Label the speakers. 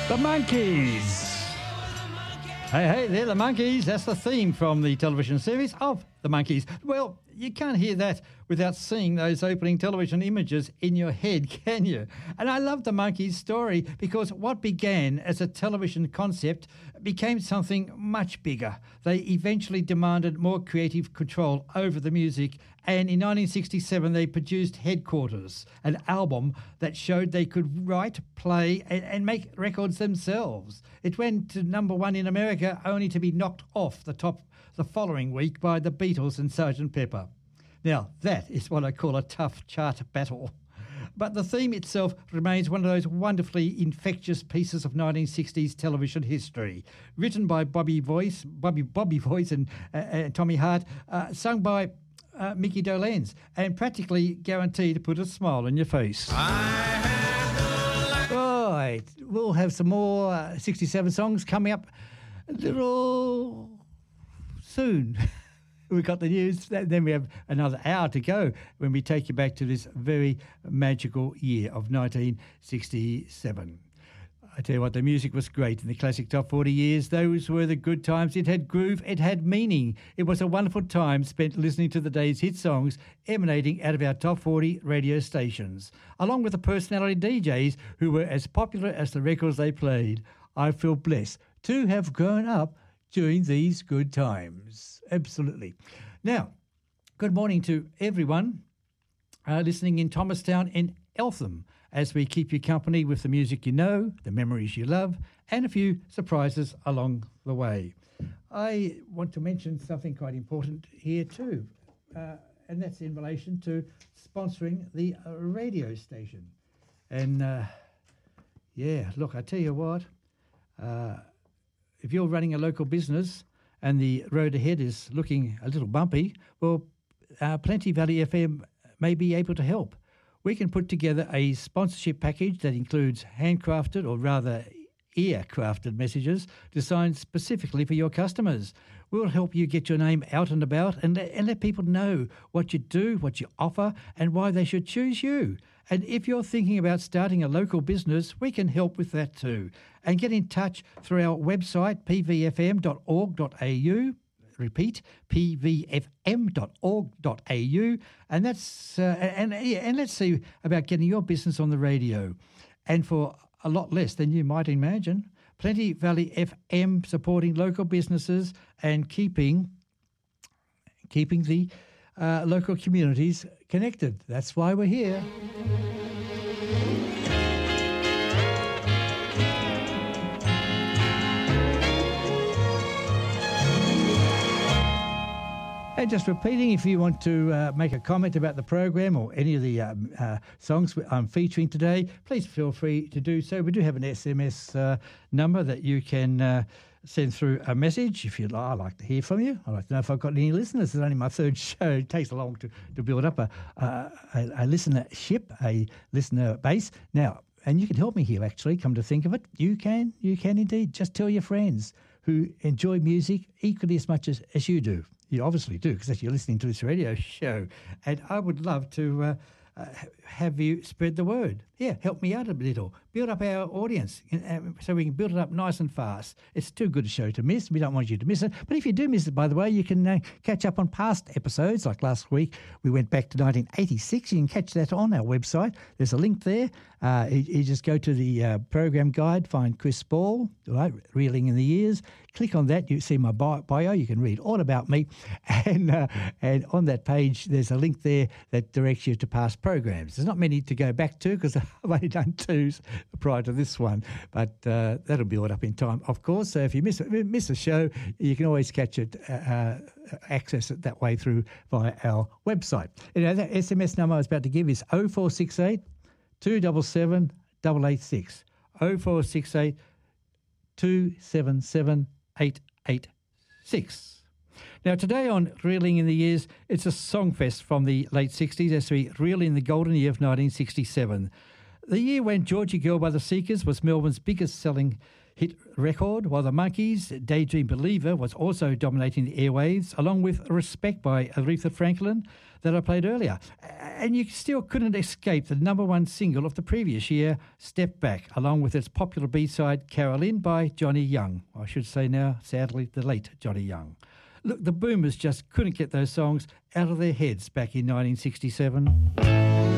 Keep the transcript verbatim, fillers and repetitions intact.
Speaker 1: The Monkees. Hey, hey, they're the Monkees. That's the theme from the television series of The Monkees. Well, you can't hear that without seeing those opening television images in your head, can you? And I love The Monkees story because what began as a television concept became something much bigger. They eventually demanded more creative control over the music, and in nineteen sixty-seven they produced Headquarters, an album that showed they could write, play and, and make records themselves. It went to number one in America, only to be knocked off the top the following week by the Beatles and Sergeant Pepper. Now, that is what I call a tough chart battle. But the theme itself remains one of those wonderfully infectious pieces of nineteen sixties television history. Written by Bobby Voice, Bobby Bobby Voice and, uh, and Tommy Hart, uh, sung by uh, Mickey Dolenz, and practically guaranteed to put a smile on your face. Right, we'll have some more uh, sixty-seven songs coming up a little soon. We've got the news, then we have another hour to go when we take you back to this very magical year of nineteen sixty-seven. I tell you what, the music was great in the classic top forty years. Those were the good times. It had groove, it had meaning. It was a wonderful time spent listening to the day's hit songs emanating out of our top forty radio stations, along with the personality D Js who were as popular as the records they played. I feel blessed to have grown up during these good times. Absolutely. Now, good morning to everyone uh, listening in Thomastown and Eltham as we keep you company with the music you know, the memories you love, and a few surprises along the way. I want to mention something quite important here too, uh, and that's in relation to sponsoring the uh, radio station. And, uh, yeah, look, I tell you what, uh, if you're running a local business and the road ahead is looking a little bumpy, well, uh, Plenty Valley F M may be able to help. We can put together a sponsorship package that includes handcrafted, or rather ear-crafted messages designed specifically for your customers. We'll help you get your name out and about and let, and let people know what you do, what you offer, and why they should choose you. And if you're thinking about starting a local business, we can help with that too. And get in touch through our website, p v f m dot org dot a u. Repeat, p v f m dot org dot a u. And that's uh, and yeah, and let's see about getting your business on the radio. And for a lot less than you might imagine, Plenty Valley F M supporting local businesses and keeping keeping the uh, local communities connected. That's why we're here. And just repeating, if you want to uh, make a comment about the program or any of the um, uh, songs I'm featuring today, please feel free to do so. We do have an S M S uh, number that you can uh, send through a message if you'd like. I'd like to hear from you. I'd like to know if I've got any listeners. It's only my third show. It takes a long to, to build up a, uh, a, a listenership, a listener base. Now, and you can help me here, actually, come to think of it. You can, you can indeed. Just tell your friends who enjoy music equally as much as, as you do. You obviously do, because you're listening to this radio show. And I would love to uh, uh, have you spread the word. Yeah, help me out a little. Build up our audience so we can build it up nice and fast. It's too good a show to miss. We don't want you to miss it. But if you do miss it, by the way, you can uh, catch up on past episodes. Like last week, we went back to nineteen eighty-six. You can catch that on our website. There's a link there. Uh, you, you just go to the uh, program guide, find Chris Ball, right, Reeling in the Years. Click on that. You see my bio. You can read all about me. And uh, and on that page, there's a link there that directs you to past programs. There's not many to go back to because I've only done two prior to this one. But uh, that'll build up in time, of course. So if you miss, miss a show, you can always catch it, uh, access it that way through via our website. You know, that S M S number I was about to give is oh four six eight, two seven seven, eight eight six. oh four six eight, two seven seven, eight eight six. Now, today on Reeling in the Years, it's a songfest from the late sixties as we reel in the golden year of nineteen sixty-seven. The year when Georgie Girl by the Seekers was Melbourne's biggest selling hit record, while the Monkees' Daydream Believer was also dominating the airwaves, along with Respect by Aretha Franklin that I played earlier. And you still couldn't escape the number one single of the previous year, Step Back, along with its popular B-side Carolyn by Johnny Young. I should say now, sadly, the late Johnny Young. Look, the Boomers just couldn't get those songs out of their heads back in nineteen sixty-seven.